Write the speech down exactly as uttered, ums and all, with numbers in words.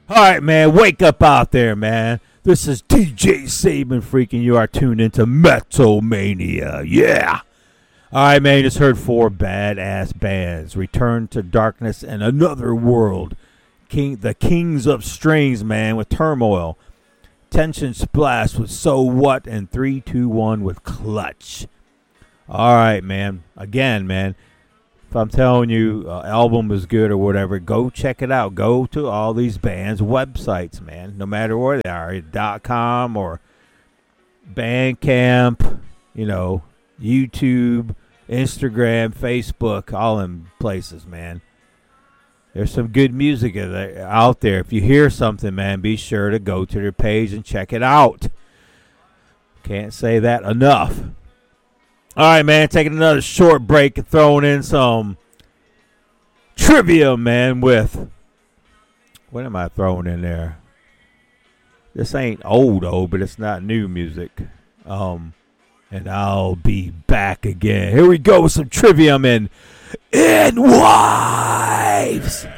All right, man, wake up out there, man. This is D J Saban freaking. You are tuned into Metal Mania. Yeah. All right, man, you just heard four badass bands. Return to Darkness and Another World. King, the Kings of Strings, man, with Turmoil. Tension Splash with So What, and three two one with Clutch. All right, man. Again, man, if I'm telling you uh, album is good or whatever, go check it out. Go to all these bands' websites, man, no matter where they are, dot .com or Bandcamp, you know, YouTube, Instagram, Facebook, all them places, man. There's some good music out there. If you hear something, man, be sure to go to their page and check it out. Can't say that enough. All right, man, taking another short break and throwing in some trivia, man, with... What am I throwing in there? This ain't old, old, but it's not new music. Um, and I'll be back again. Here we go with some trivia, man. In Wives.